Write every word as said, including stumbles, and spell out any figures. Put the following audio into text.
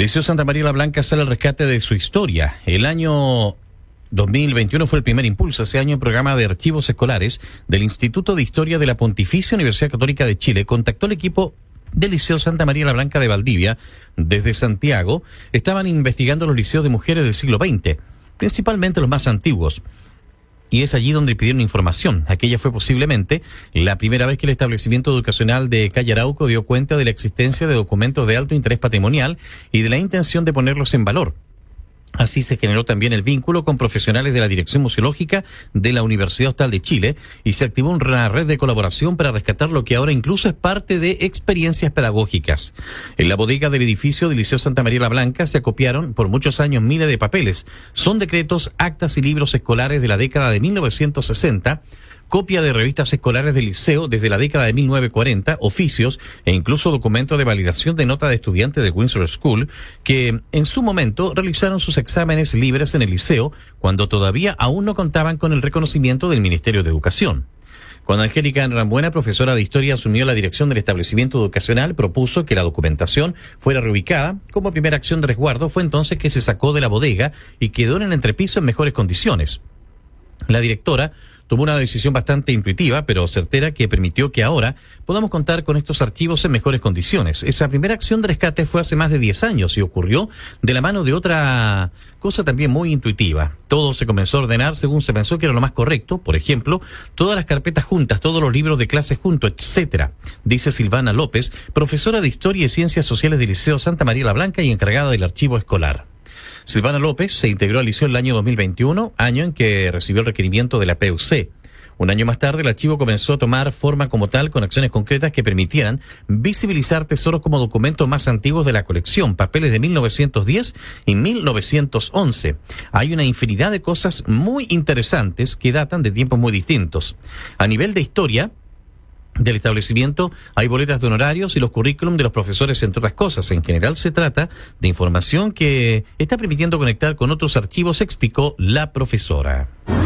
Liceo Santa María la Blanca sale al rescate de su historia. El año dos mil veintiuno fue el primer impulso ese año. El programa de archivos escolares del Instituto de Historia de la Pontificia Universidad Católica de Chile contactó al equipo del Liceo Santa María la Blanca de Valdivia desde Santiago. Estaban investigando los liceos de mujeres del siglo veinte, principalmente los más antiguos. Y es allí donde pidieron información. Aquella fue posiblemente la primera vez que el establecimiento educacional de Calle Arauco dio cuenta de la existencia de documentos de alto interés patrimonial y de la intención de ponerlos en valor. Así se generó también el vínculo con profesionales de la Dirección Museológica de la Universidad Austral de Chile y se activó una red de colaboración para rescatar lo que ahora incluso es parte de experiencias pedagógicas. En la bodega del edificio del Liceo Santa María la Blanca se acopiaron por muchos años miles de papeles. Son decretos, actas y libros escolares de la década de mil novecientos sesenta, copia de revistas escolares del liceo desde la década de mil novecientos cuarenta, oficios e incluso documentos de validación de nota de estudiantes de Windsor School que en su momento realizaron sus exámenes libres en el liceo cuando todavía aún no contaban con el reconocimiento del Ministerio de Educación. Cuando Angélica Enrambuena, profesora de historia, asumió la dirección del establecimiento educacional, propuso que la documentación fuera reubicada. Como primera acción de resguardo fue entonces que se sacó de la bodega y quedó en el entrepiso en mejores condiciones. La directora tomó una decisión bastante intuitiva, pero certera, que permitió que ahora podamos contar con estos archivos en mejores condiciones. Esa primera acción de rescate fue hace más de diez años y ocurrió de la mano de otra cosa también muy intuitiva. Todo se comenzó a ordenar según se pensó que era lo más correcto. Por ejemplo, todas las carpetas juntas, todos los libros de clase juntos, etcétera. Dice Silvana López, profesora de Historia y Ciencias Sociales del Liceo Santa María la Blanca y encargada del archivo escolar. Silvana López se integró al liceo el año dos mil veintiuno, año en que recibió el requerimiento de la P U C. Un año más tarde, el archivo comenzó a tomar forma como tal con acciones concretas que permitieran visibilizar tesoros como documentos más antiguos de la colección, papeles de mil novecientos diez y mil novecientos once. Hay una infinidad de cosas muy interesantes que datan de tiempos muy distintos. A nivel de historia del establecimiento hay boletas de honorarios y los currículum de los profesores, entre otras cosas. En general se trata de información que está permitiendo conectar con otros archivos, explicó la profesora.